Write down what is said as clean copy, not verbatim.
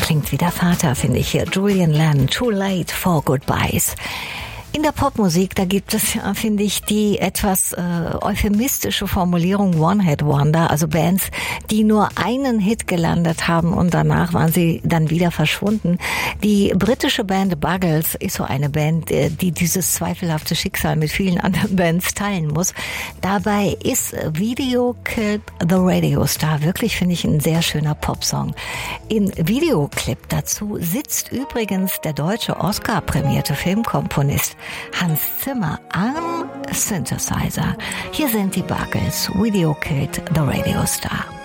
klingt wie der Vater, finde ich hier. Julian Lennon, Too Late for Goodbyes. In der Popmusik, da gibt es ja, finde ich, die etwas euphemistische Formulierung One-Hit-Wonder, also Bands, die nur einen Hit gelandet haben und danach waren sie dann wieder verschwunden. Die britische Band The Buggles ist so eine Band, die dieses zweifelhafte Schicksal mit vielen anderen Bands teilen muss. Dabei ist Video Killed the Radio Star wirklich, finde ich, ein sehr schöner Popsong. Im Videoclip dazu sitzt übrigens der deutsche Oscar-prämierte Filmkomponist Hans Zimmer am Synthesizer. Hier sind die Buggles, Video Killed the Radio Star.